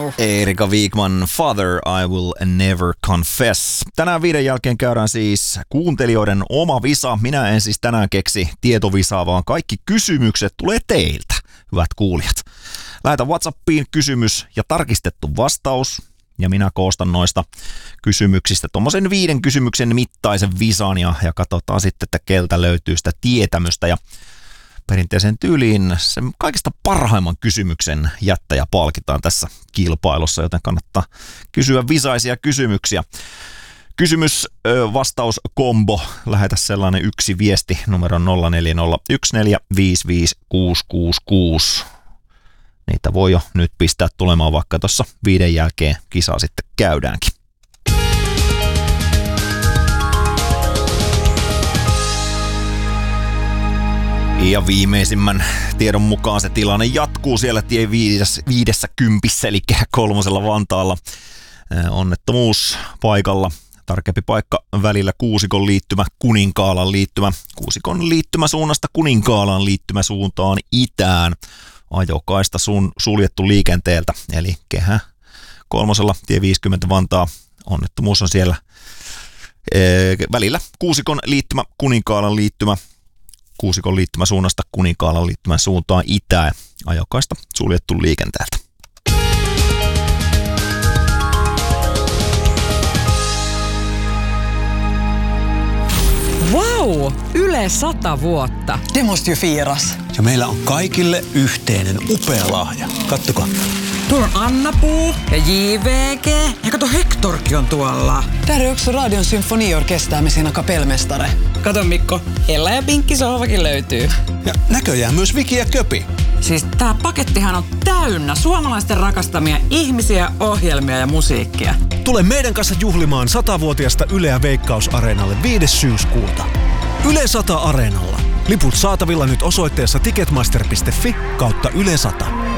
Erika Wigman, Father, I Will Never Confess. Tänään 5 jälkeen käydään siis kuuntelijoiden oma visa. Minä en siis tänään keksi tietovisaa, vaan kaikki kysymykset tulee teiltä, hyvät kuulijat. Lähetä WhatsAppiin kysymys ja tarkistettu vastaus. Ja minä koostan noista kysymyksistä tuommoisen 5 kysymyksen mittaisen visan ja katsotaan sitten, että keltä löytyy sitä tietämystä. Ja perinteisen tyyliin sen kaikista parhaimman kysymyksen jättäjä palkitaan tässä kilpailussa, joten kannattaa kysyä visaisia kysymyksiä. Kysymys, vastaus, kombo. Lähetä sellainen yksi viesti numero 0401455666. Niitä voi jo nyt pistää tulemaan, vaikka tuossa 5 jälkeen kisaa sitten käydäänkin. Ja viimeisimmän tiedon mukaan se tilanne jatkuu siellä tie 50, eli 3 Vantaalla. Onnettomuus paikalla. Tarkempi paikka välillä Kuusikon liittymä, Kuninkaalan liittymä. Kuusikon liittymä suunnasta Kuninkaalan liittymä suuntaan itään. Ajokaista suljettu liikenteeltä, eli kehä 3 tie 50 Vantaa. Onnettomuus on siellä välillä Kuusikon liittymä, Kuninkaalan liittymä. Kuusikon liittymä suunnasta Kuninkaalan liittymän suuntaan itään. Ajokaista suljettu liikenteeltä. Wow! Yle 100 vuotta. Det måste ju firas. Ja meillä on kaikille yhteinen upea lahja. Kattokaa. Tuolla on Anna-Puu ja JVG. Ja kato, Hectorkin on tuolla. Där är också Radion symfoniorkester med sina kapellmästare. Kato Mikko, Ella ja Pinkki sohvakin löytyy. Ja näköjään myös Viki ja Köpi. Siis tää pakettihan on täynnä suomalaisten rakastamia ihmisiä, ohjelmia ja musiikkia. Tule meidän kanssa juhlimaan 100-vuotiasta Yleä Veikkaus-areenalle 5. syyskuuta. Yle 100 Areenalla. Liput saatavilla nyt osoitteessa ticketmaster.fi/Yle 100.